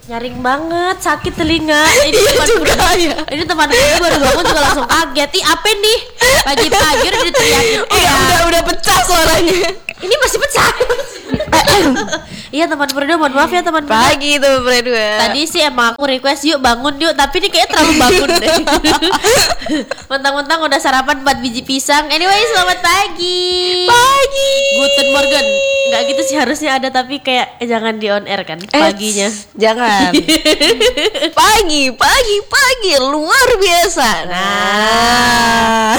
Nyaring banget, sakit telinga. Ini Iya juga ya. Ini teman gue baru bangun juga langsung kaget. Ih, apa nih? Pagi-pagi udah diteriakin. Udah pecah suaranya. Ini masih pecah. Iya teman berdua, mohon maaf ya teman berdua. Pagi tuh berdua. Tadi sih emang aku request yuk bangun yuk, tapi ini kayaknya terlalu bangun deh. Mentang-mentang udah sarapan 4 biji pisang. Anyway, selamat pagi. Pagi. Guten Morgen. Nggak gitu sih harusnya ada, tapi kayak jangan di on air kan paginya. Jangan. Pagi luar biasa. Nah,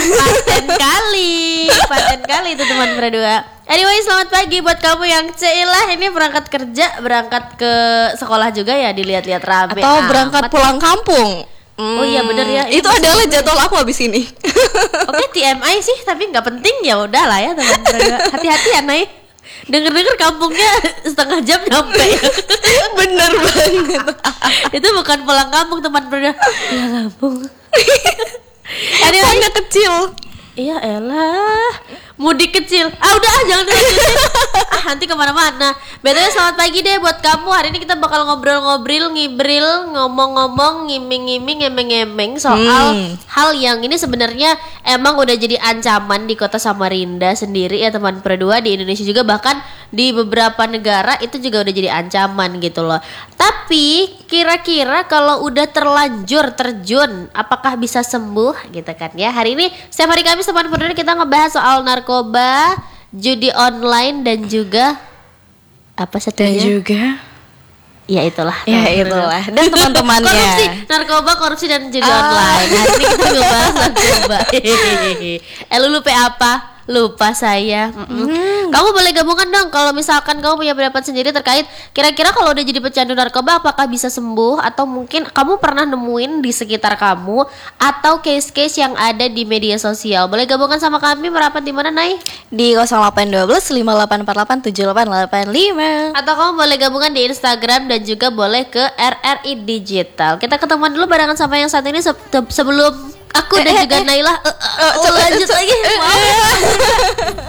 paten kali itu teman berdua. Anyway, selamat pagi buat kamu yang ceilah ini berangkat kerja, berangkat ke sekolah juga ya, dilihat-lihat rame. atau berangkat pulang kampung. Oh iya bener ya. Itu adalah jadwal aku habis ini. Oke, TMI sih, tapi nggak penting ya udah lah ya teman berdua. Hati-hati ya Nay. Dengar kampungnya setengah jam nyampe. Bener banget. Itu bukan pulang kampung teman berdua. Pulang kampung. Anyway, kecil. Iya elah, mudik kecil. Udah jangan dilanjutin. Nanti kemana-mana. Betulnya selamat pagi deh buat kamu. Hari ini kita bakal ngobrol-ngobrol, ngibril, ngomong-ngomong, ngiming-ngiming, ngemeng-ngemeng soal hal yang ini sebenarnya emang udah jadi ancaman di kota Samarinda sendiri ya teman berdua, di Indonesia juga, bahkan di beberapa negara itu juga udah jadi ancaman gitu loh. Tapi kira-kira kalau udah terlanjur terjun, apakah bisa sembuh gitu kan ya? Hari ini setiap hari Kamis teman berdua kita ngebahas soal narkoba, judi online dan juga apa satunya? Dan juga ya itulah. Dan teman-temannya. Korupsi, narkoba, korupsi dan judi online. Hari ini kita ngebahas narkoba. Lu lupa apa? Lupa saya. Kamu boleh gabungkan dong kalau misalkan kamu punya pendapat sendiri terkait kira-kira kalau udah jadi pecandu narkoba apakah bisa sembuh, atau mungkin kamu pernah nemuin di sekitar kamu atau case-case yang ada di media sosial. Boleh gabungkan sama kami, merapat di mana Nay? Di 0812 5848 7885. Atau kamu boleh gabungan di Instagram dan juga boleh ke RRI Digital. Kita ketemuan dulu barengan sama yang saat ini sebelum aku dan juga Nailah lanjut lagi. Wow.